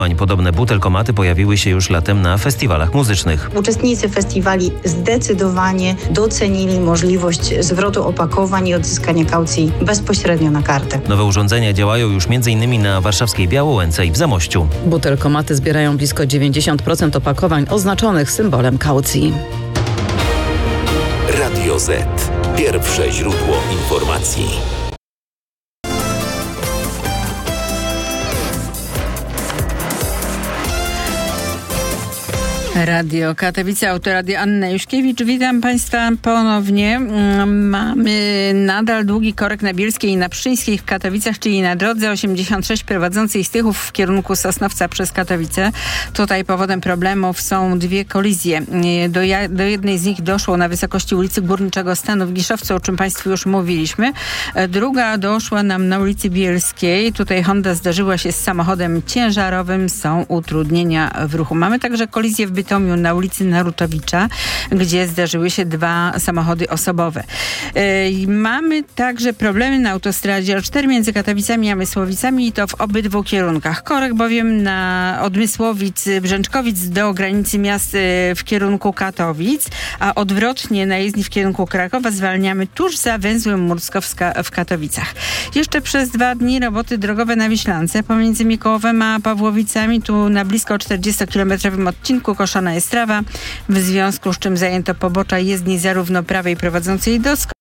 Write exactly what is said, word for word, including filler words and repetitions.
Podobne butelkomaty pojawiły się już latem na festiwalach muzycznych. Uczestnicy festiwali zdecydowanie docenili możliwość zwrotu opakowań i odzyskania kaucji bezpośrednio na kartę. Nowe urządzenia działają już między innymi na warszawskiej Białołęce i w Zamościu. Butelkomaty zbierają blisko dziewięćdziesiąt procent opakowań oznaczonych symbolem kaucji. Radio Z. Pierwsze źródło informacji. Radio Katowice, autoradio Anna Juszkiewicz. Witam Państwa ponownie. Mamy nadal długi korek na Bielskiej i na Pszczyńskiej w Katowicach, czyli na drodze osiemdziesiąt sześć prowadzącej z Tychów w kierunku Sosnowca przez Katowice. Tutaj powodem problemów są dwie kolizje. Do, ja, do jednej z nich doszło na wysokości ulicy Górniczego Stanu w Giszowcu, o czym Państwu już mówiliśmy. Druga doszła nam na ulicy Bielskiej. Tutaj Honda zdarzyła się z samochodem ciężarowym. Są utrudnienia w ruchu. Mamy także kolizję w Bytomiu na ulicy Narutowicza, gdzie zdarzyły się dwa samochody osobowe. Yy, mamy także problemy na autostradzie L cztery między Katowicami a Mysłowicami i to w obydwu kierunkach. Korek bowiem na od Mysłowic, Brzęczkowic do granicy miast yy, w kierunku Katowic, a odwrotnie na jezdni w kierunku Krakowa zwalniamy tuż za węzłem Murskowska w Katowicach. Jeszcze przez dwa dni roboty drogowe na Wiślance pomiędzy Mikołowem a Pawłowicami, tu na blisko czterdziestokilometrowym odcinku koszona jest trawa, w związku z czym zajęto pobocza jezdni zarówno prawej prowadzącej do